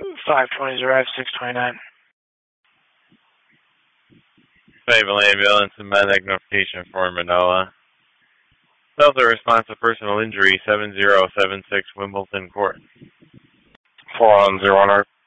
520-629. Fayetteville Ambulance and medic notification for Manoa. Delta response to personal injury 7076 Wimbledon Court. 410 on Earth.